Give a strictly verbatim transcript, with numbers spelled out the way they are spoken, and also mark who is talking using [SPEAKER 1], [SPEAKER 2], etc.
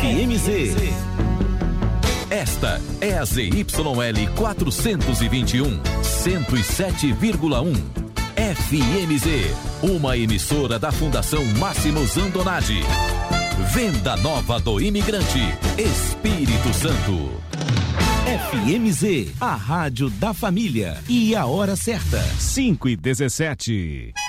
[SPEAKER 1] M Z. Esta é a Z Y L quatrocentos e vinte e um, cento e sete vírgula um. F M Z, uma emissora da Fundação Máximo Zandonati. Venda Nova do Imigrante, Espírito Santo. F M Z, a rádio da família. E a hora certa, cinco e dezessete.